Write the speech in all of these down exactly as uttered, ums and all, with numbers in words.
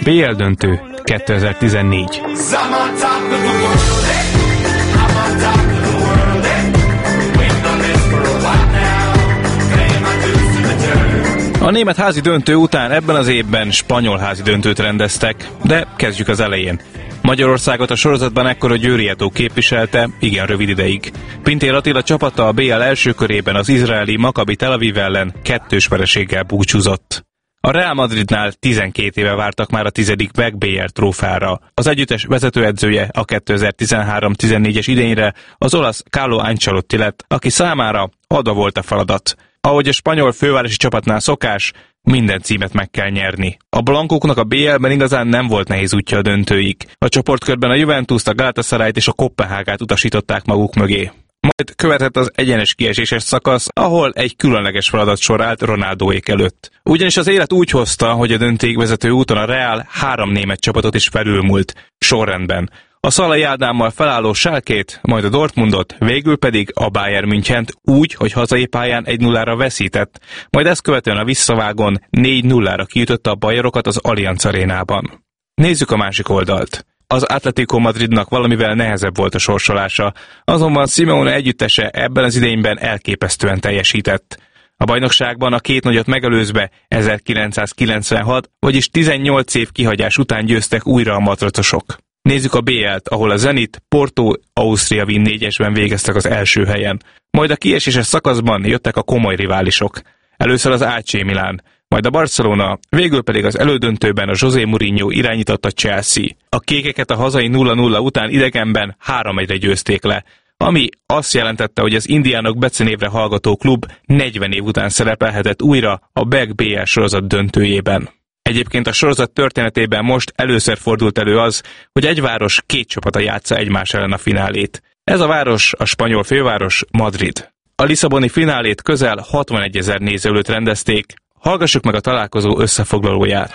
bé el döntő kétezer-tizennégy. A német házi döntő után ebben az évben spanyol házi döntőt rendeztek, de kezdjük az elején. Magyarországot a sorozatban ekkor a Győri Eto képviselte, igen rövid ideig. Pintér Attila csapata a bé el első körében az izraeli Maccabi Tel Aviv ellen kettős vereséggel búcsúzott. A Real Madridnál tizenkét éve vártak már a tizedik meg bé el trófeára. Az együttes vezetőedzője a kétezer-tizenhárom-tizennégyes idényre az olasz Carlo Ancelotti lett, aki számára adva volt a feladat. Ahogy a spanyol fővárosi csapatnál szokás, minden címet meg kell nyerni. A blankóknak a bé elben igazán nem volt nehéz útja a döntőig. A csoportkörben a Juventust, a Galatasarayt és a Koppenhágát utasították maguk mögé. Majd követett az egyenes kieséses szakasz, ahol egy különleges feladat sor állt Ronaldóék előtt. Ugyanis az élet úgy hozta, hogy a döntőig vezető úton a Real három német csapatot is felülmúlt, sorrendben. A Szalai Ádámmal felálló Schalkét, majd a Dortmundot, végül pedig a Bayern Münchent úgy, hogy hazai pályán egy nullára veszített, majd ezt követően a visszavágon négy nullára kiütötte a bajerokat az Allianz arénában. Nézzük a másik oldalt. Az Atlético Madridnak valamivel nehezebb volt a sorsolása, azonban Simeone együttese ebben az idényben elképesztően teljesített. A bajnokságban a két nagyot megelőzve ezerkilencszázkilencvenhat, vagyis tizennyolc év kihagyás után győztek újra a matracosok. Nézzük a bé el-t, ahol a Zenit, Porto, Ausztria Wien négyesben végeztek az első helyen. Majd a kieséses szakaszban jöttek a komoly riválisok. Először az á cé Milán, majd a Barcelona, végül pedig az elődöntőben a José Mourinho irányította Chelsea. A kékeket a hazai nulla nulla után idegenben három egyre győzték le, ami azt jelentette, hogy az indiánok becenévre hallgató klub negyven év után szerepelhetett újra a bé e ká bé el sorozat döntőjében. Egyébként a sorozat történetében most először fordult elő az, hogy egy város két csapata játsza egymás ellen a finálét. Ez a város a spanyol főváros Madrid. A lisszaboni finálét közel hatvanegyezer néző előtt rendezték. Hallgassuk meg a találkozó összefoglalóját.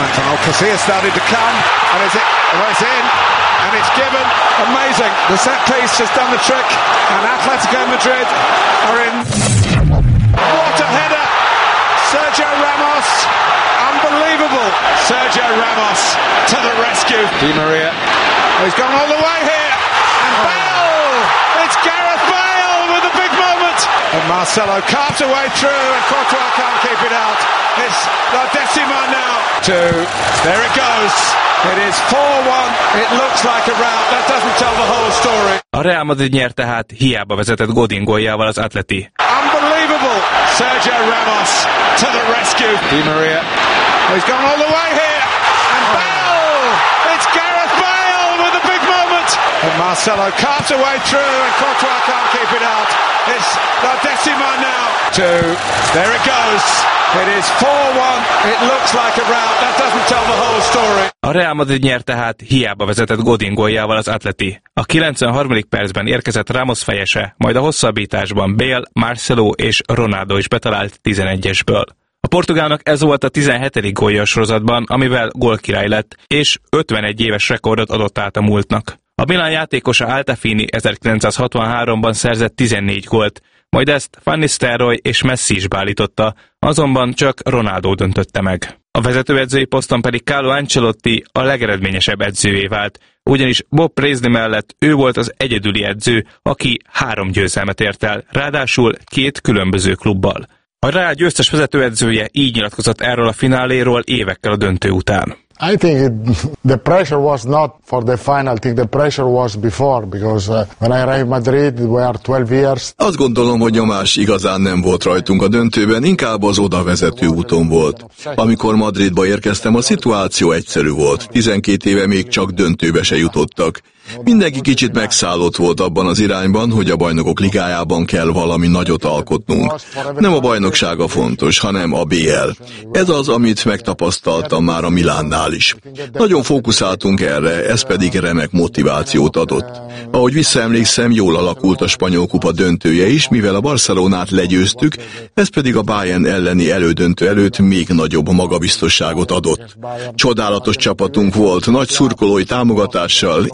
Sergio Ramos, unbelievable. Sergio Ramos to the rescue. Di Maria, oh, he's gone all the way here. And Bale, it's Gareth Bale with a big moment. And Marcelo carves away through and Courtois can't keep it out. It's La Decima now. Two, there it goes. It is four one. It looks like a rout. That doesn't tell the whole story. A Real Madrid nyert tehát, hiába vezetett Godin góljával az Atleti. Unbelievable. Sergio Ramos to the rescue. Di Maria, oh, he's gone all the way here. And Bale, it's Gareth Bale with a big moment. And Marcelo carves away through and Courtois can't keep it out. It's La Decima now. Two, there it goes. It is four one. It looks like a rout. That doesn't tell the whole story. A Real Madrid nyert tehát, hiába vezetett Godin góljával az Atleti. A kilencvenharmadik percben érkezett Ramos fejese, majd a hosszabbításban Bale, Marcelo és Ronaldo is betalált tizenegyesből. A portugálnak ez volt a tizenhetedik gólja a sorozatban, amivel gólkirály lett, és ötvenegy éves rekordot adott át a múltnak. A Milán játékosa Altafini ezerkilencszázhatvanháromban szerzett tizennégy gólt, majd ezt Van Nistelrooy és Messi is beállította, azonban csak Ronaldo döntötte meg. A vezetőedzői poszton pedig Carlo Ancelotti a legeredményesebb edzővé vált, ugyanis Bob Paisley mellett ő volt az egyedüli edző, aki három győzelmet ért el, ráadásul két különböző klubbal. A Real győztes vezetőedzője így nyilatkozott erről a fináléról évekkel a döntő után. I think it, the pressure was not for the final. I think the pressure was before, because uh, when I arrived Madrid, we are twelve years. Azt gondolom, hogy nyomás igazán nem volt rajtunk a döntőben, inkább az oda vezető úton volt. Amikor Madridba érkeztem, a szituáció egyszerű volt. tizenkét éve még csak döntőbe se jutottak. Mindenki kicsit megszállott volt abban az irányban, hogy a bajnokok ligájában kell valami nagyot alkotnunk. Nem a bajnoksága fontos, hanem a bé el. Ez az, amit megtapasztaltam már a Milánnál is. Nagyon fókuszáltunk erre, ez pedig remek motivációt adott. Ahogy visszaemlékszem, jól alakult a spanyol kupa döntője is, mivel a Barcelonát legyőztük, ez pedig a Bayern elleni elődöntő előtt még nagyobb magabiztosságot adott. Csodálatos csapatunk volt, nagy szurkolói támogatással, így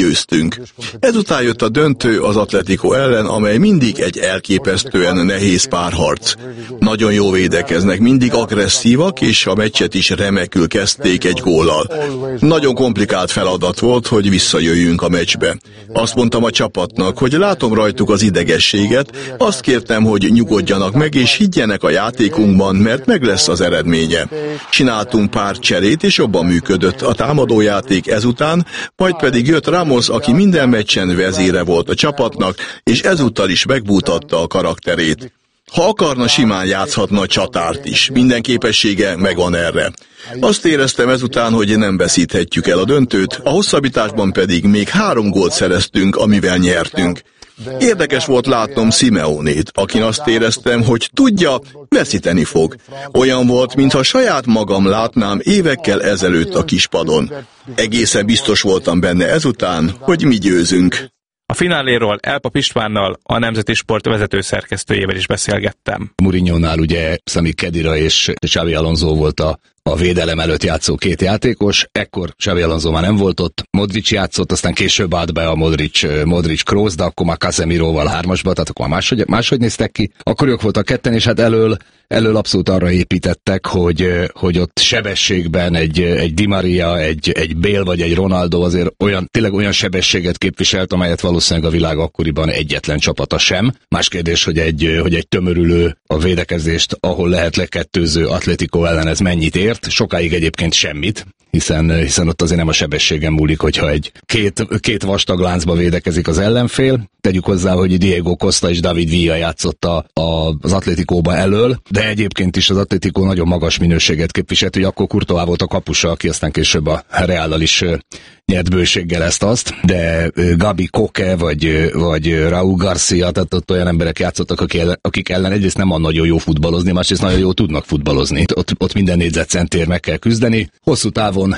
győztünk. Ezután jött a döntő az Atletico ellen, amely mindig egy elképesztően nehéz párharc. Nagyon jó védekeznek, mindig agresszívak, és a meccset is remekül kezdték egy góllal. Nagyon komplikált feladat volt, hogy visszajöjjünk a meccsbe. Azt mondtam a csapatnak, hogy látom rajtuk az idegességet, azt kértem, hogy nyugodjanak meg, és higgyenek a játékunkban, mert meg lesz az eredménye. Csináltunk pár cserét, és jobban működött a támadójáték ezután, majd pedig jött Ramos, aki minden meccsen vezére volt a csapatnak, és ezúttal is megbújtatta a karakterét. Ha akarna, simán játszhatna a csatárt is. Minden képessége megvan erre. Azt éreztem ezután, hogy nem veszíthetjük el a döntőt, a hosszabbításban pedig még három gólt szereztünk, amivel nyertünk. Érdekes volt látnom Simeonét, akin azt éreztem, hogy tudja, veszíteni fog. Olyan volt, mintha saját magam látnám évekkel ezelőtt a kispadon. Egészen biztos voltam benne ezután, hogy mi győzünk. A fináléról Elpap Istvánnal, a Nemzeti Sport vezető szerkesztőjével is beszélgettem. Mourinhónál ugye Sami Khedira és Xabi Alonso volt a, a védelem előtt játszó két játékos, ekkor Xabi Alonso már nem volt ott, Modric játszott, aztán később állt be a Modric, Modric Kroos, de akkor már Casemiroval hármasba, tehát akkor már máshogy, máshogy néztek ki. Akkor ők voltak ketten, és hát elől, elől abszolút arra építettek, hogy, hogy ott sebességben egy, egy Di Maria, egy, egy Bale vagy egy Ronaldo azért olyan, tényleg olyan sebességet képviselt, amelyet valószínűleg a világ akkoriban egyetlen csapata sem. Más kérdés, hogy egy, hogy egy tömörülő a védekezést, ahol lehet lekettőző Atletico ellen ez mennyit ért, sokáig egyébként semmit, hiszen, hiszen ott azért nem a sebességen múlik, hogyha egy két, két vastag láncba védekezik az ellenfél. Tegyük hozzá, hogy Diego Costa és David Villa játszott a, a, az Atleticóba elől, de egyébként is az Atletico nagyon magas minőséget képviselt, hogy akkor Courtois volt a kapusa, aki aztán később a Reallal is nyert bőséggel ezt-azt, de Gabi Koke vagy, vagy Raúl Garcia, tehát ott olyan emberek játszottak, akik ellen, akik ellen egyrészt nem van nagyon jó futballozni, másrészt nagyon jó tudnak futballozni. Ott, ott minden négyzetcentért meg kell küzdeni. Hosszú távon